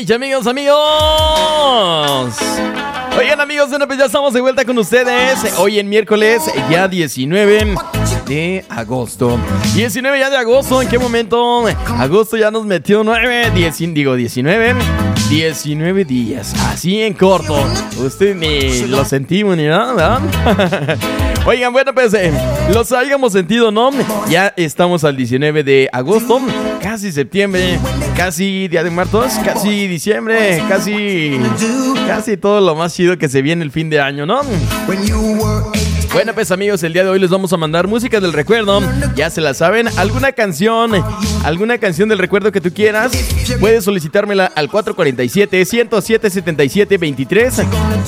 Hey, amigos. Oigan, amigos, bueno, pues ya estamos de vuelta con ustedes. Hoy en miércoles, ya 19 de agosto. 19 ya de agosto, ¿en qué momento? Agosto ya nos metió 19 días, así en corto. Usted ni lo sentimos ni nada, ¿verdad? Oigan, bueno, pues los hayamos sentido, ¿no? Ya estamos al 19 de agosto, casi septiembre, casi Día de Muertos, casi diciembre, casi todo lo más chido que se viene el fin de año, ¿no? Bueno, pues amigos, el día de hoy les vamos a mandar música del recuerdo. Ya se la saben, alguna canción del recuerdo que tú quieras, puedes solicitármela al 447-107-77-23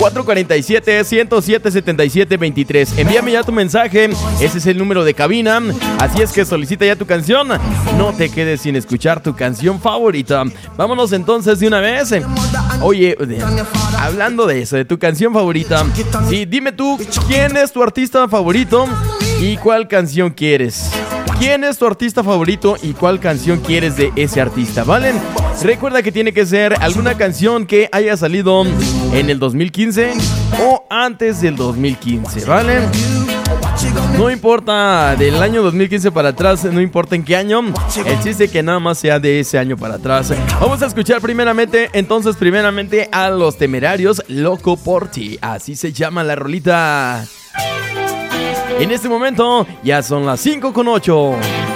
447-107-77-23. Envíame ya tu mensaje, ese es el número de cabina. Así es que solicita ya tu canción. No te quedes sin escuchar tu canción favorita. Vámonos entonces de una vez. Oye, hablando de eso, de tu canción favorita, sí, dime tú, ¿quién es tu artista favorito y cuál canción quieres? ¿Quién es tu artista favorito y cuál canción quieres de ese artista? ¿Vale? Recuerda que tiene que ser alguna canción que haya salido en el 2015 o antes del 2015, ¿vale? No importa del año 2015 para atrás, no importa en qué año, el chiste es que nada más sea de ese año para atrás. Vamos a escuchar primeramente a Los Temerarios, Loco por ti, así se llama la rolita. En este momento ya son las 5:08.